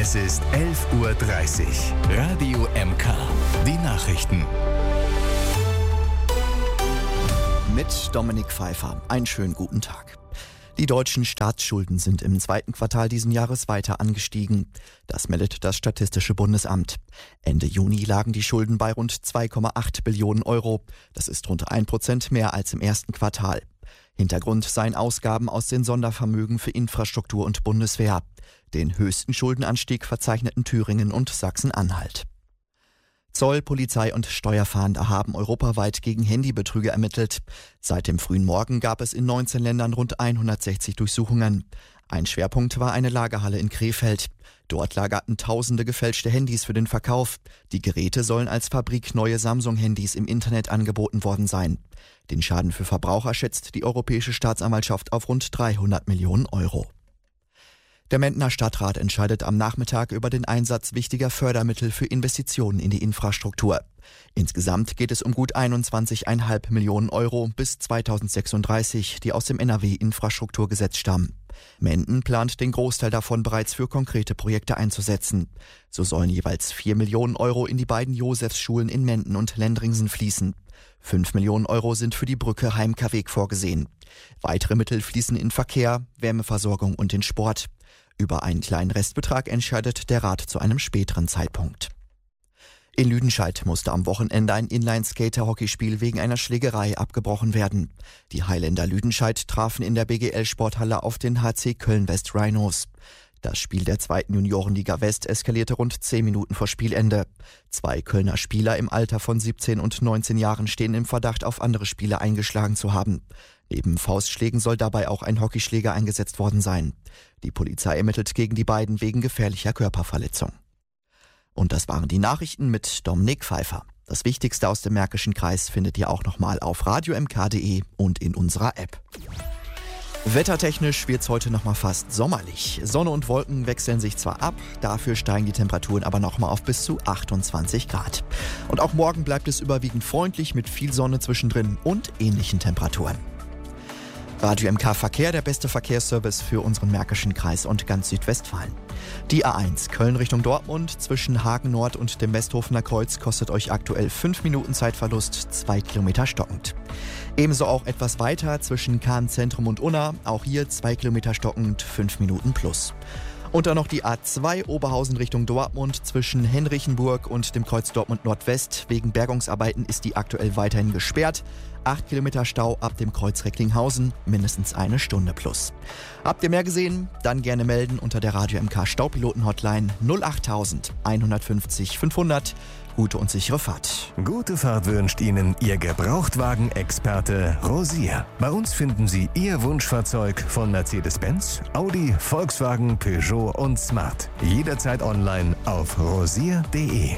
Es ist 11:30 Uhr. Radio MK. Die Nachrichten. Mit Dominik Pfeiffer. Einen schönen guten Tag. Die deutschen Staatsschulden sind im zweiten Quartal diesen Jahres weiter angestiegen. Das meldet das Statistische Bundesamt. Ende Juni lagen die Schulden bei rund 2,8 Billionen Euro. Das ist rund 1% mehr als im ersten Quartal. Hintergrund seien Ausgaben aus den Sondervermögen für Infrastruktur und Bundeswehr. Den höchsten Schuldenanstieg verzeichneten Thüringen und Sachsen-Anhalt. Zoll, Polizei und Steuerfahnder haben europaweit gegen Handybetrüger ermittelt. Seit dem frühen Morgen gab es in 19 Ländern rund 160 Durchsuchungen. Ein Schwerpunkt war eine Lagerhalle in Krefeld. Dort lagerten tausende gefälschte Handys für den Verkauf. Die Geräte sollen als fabrikneue Samsung-Handys im Internet angeboten worden sein. Den Schaden für Verbraucher schätzt die Europäische Staatsanwaltschaft auf rund 300 Millionen Euro. Der Mendner Stadtrat entscheidet am Nachmittag über den Einsatz wichtiger Fördermittel für Investitionen in die Infrastruktur. Insgesamt geht es um gut 21,5 Millionen Euro bis 2036, die aus dem NRW-Infrastrukturgesetz stammen. Menden plant den Großteil davon bereits für konkrete Projekte einzusetzen. So sollen jeweils 4 Millionen Euro in die beiden Josefsschulen in Menden und Lendringsen fließen. 5 Millionen Euro sind für die Brücke Heimkerweg vorgesehen. Weitere Mittel fließen in Verkehr, Wärmeversorgung und den Sport. Über einen kleinen Restbetrag entscheidet der Rat zu einem späteren Zeitpunkt. In Lüdenscheid musste am Wochenende ein Inline-Skater-Hockeyspiel wegen einer Schlägerei abgebrochen werden. Die Highlander Lüdenscheid trafen in der BGL-Sporthalle auf den HC Köln-West Rhinos. Das Spiel der 2. Juniorenliga West eskalierte rund 10 Minuten vor Spielende. 2 Kölner Spieler im Alter von 17 und 19 Jahren stehen im Verdacht, auf andere Spieler eingeschlagen zu haben. Neben Faustschlägen soll dabei auch ein Hockeyschläger eingesetzt worden sein. Die Polizei ermittelt gegen die beiden wegen gefährlicher Körperverletzung. Und das waren die Nachrichten mit Dominik Pfeiffer. Das Wichtigste aus dem Märkischen Kreis findet ihr auch nochmal auf radiomk.de und in unserer App. Wettertechnisch wird's heute nochmal fast sommerlich. Sonne und Wolken wechseln sich zwar ab, dafür steigen die Temperaturen aber nochmal auf bis zu 28 Grad. Und auch morgen bleibt es überwiegend freundlich mit viel Sonne zwischendrin und ähnlichen Temperaturen. Radio MK Verkehr, der beste Verkehrsservice für unseren Märkischen Kreis und ganz Südwestfalen. Die A1 Köln Richtung Dortmund zwischen Hagen Nord und dem Westhofener Kreuz kostet euch aktuell 5 Minuten Zeitverlust, 2 Kilometer stockend. Ebenso auch etwas weiter zwischen Kahn-Zentrum und Unna, auch hier 2 Kilometer stockend, 5 Minuten plus. Und dann noch die A2 Oberhausen Richtung Dortmund zwischen Henrichenburg und dem Kreuz Dortmund Nordwest. Wegen Bergungsarbeiten ist die aktuell weiterhin gesperrt. 8 Kilometer Stau ab dem Kreuz Recklinghausen, mindestens eine Stunde plus. Habt ihr mehr gesehen? Dann gerne melden unter der Radio MK Staupiloten-Hotline 08000 150 500. Gute und sichere Fahrt. Gute Fahrt wünscht Ihnen Ihr Gebrauchtwagen-Experte Rosier. Bei uns finden Sie Ihr Wunschfahrzeug von Mercedes-Benz, Audi, Volkswagen, Peugeot und Smart. Jederzeit online auf rosier.de.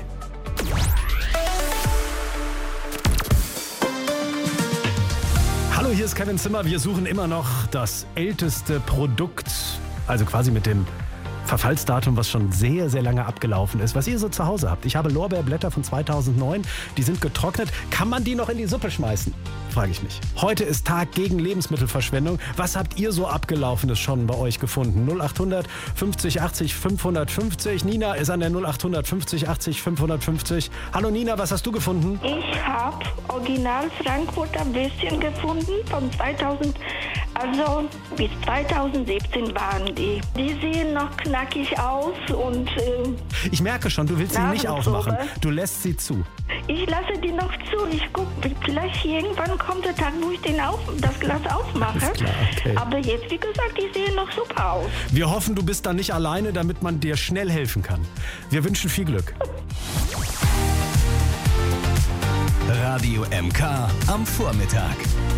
Hallo, hier ist Kevin Zimmer. Wir suchen immer noch das älteste Produkt, also quasi mit dem Verfallsdatum, was schon sehr, sehr lange abgelaufen ist, was ihr so zu Hause habt. Ich habe Lorbeerblätter von 2009, die sind getrocknet. Kann man die noch in die Suppe schmeißen? Frage ich mich. Heute ist Tag gegen Lebensmittelverschwendung. Was habt ihr so Abgelaufenes schon bei euch gefunden? 0800 50 80 550. Nina ist an der 0800 50 80 550. Hallo Nina, was hast du gefunden? Ich habe original Frankfurter Würstchen gefunden von 2000, also bis 2017 waren die. Die sehen noch knackig aus und ich merke schon, du willst sie nicht aufmachen. Du lässt sie zu. Ich lasse die noch zu. Ich gucke, vielleicht irgendwann kommt der Tag, wo ich das Glas aufmache. Alles klar, okay. Aber jetzt, wie gesagt, die sehen noch super aus. Wir hoffen, du bist dann nicht alleine, damit man dir schnell helfen kann. Wir wünschen viel Glück. Radio MK am Vormittag.